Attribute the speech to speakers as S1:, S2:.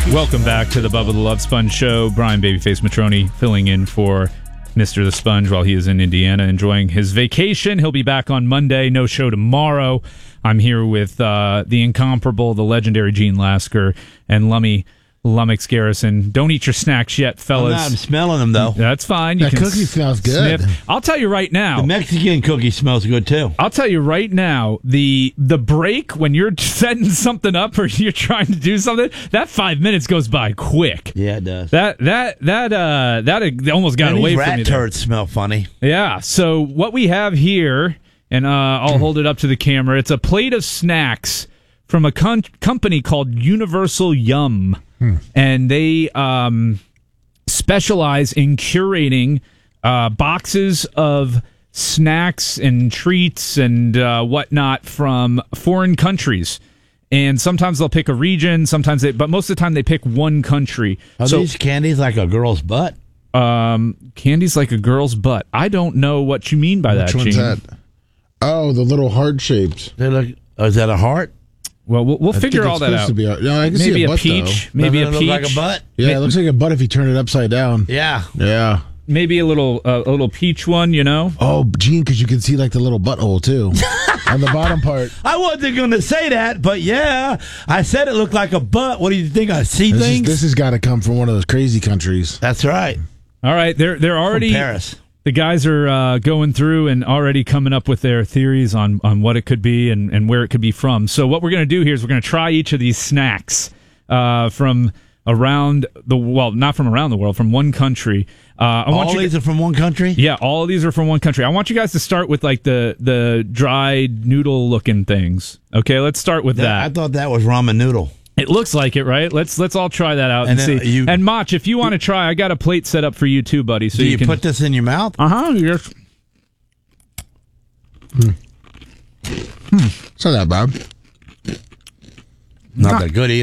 S1: Welcome back to the Bubba the Love Sponge Show. Brian Babyface Matroni filling in for Mr. the Sponge while he is in Indiana enjoying his vacation. He'll be back on Monday. No show tomorrow. I'm here with the incomparable, the legendary Gene Lasker and Lummox Garrison. Don't eat your snacks yet, fellas.
S2: I'm smelling them, though.
S1: That's fine.
S3: That cookie smells good.
S1: Sniff. I'll tell you right now.
S2: The Mexican cookie smells good, too.
S1: I'll tell you right now, the break when you're setting something up or you're trying to do something, that 5 minutes goes by quick.
S2: Yeah, it does.
S1: That almost got away from me.
S2: These rat turds smell funny.
S1: Yeah. So what we have here, and I'll hold it up to the camera. It's a plate of snacks from a company called Universal Yum, and they specialize in curating boxes of snacks and treats and whatnot from foreign countries. And sometimes they'll pick a region, but most of the time they pick one country.
S2: Are these candies like a girl's butt?
S1: Candies like a girl's butt. I don't know what you mean by that, Gene.
S3: Which one's that? Oh, the little heart shaped.
S2: They look. Oh, is that a heart?
S1: Well, we'll figure all that out.
S3: I can
S1: maybe
S3: see a butt,
S1: peach.
S3: though.
S1: Maybe a
S2: Doesn't
S1: peach.
S2: it look like a butt?
S3: Yeah, it looks like a butt if you turn it upside down.
S2: Yeah.
S3: Yeah.
S1: Maybe a little peach one, you know?
S3: Oh, Gene, because you can see like the little butthole too on the bottom part.
S2: I wasn't going to say that, but yeah, I said it looked like a butt. What do you think? I see things.
S3: This has got to come from one of those crazy countries.
S2: That's right.
S1: All right, they're already
S2: From Paris.
S1: The guys are going through and already coming up with their theories on what it could be and where it could be from. So what we're going to do here is we're going to try each of these snacks from around not from around the world, from one country.
S2: All these are from one country?
S1: Yeah, all of these are from one country. I want you guys to start with like the dried noodle looking things. Okay, let's start with that.
S2: I thought that was ramen noodle.
S1: It looks like it, right? Let's all try that out and see. And Mach, if you want to try, I got a plate set up for you too, buddy. So
S2: do you
S1: can
S2: put this in your mouth?
S1: Yes.
S3: It's not that bad.
S2: Not that good either.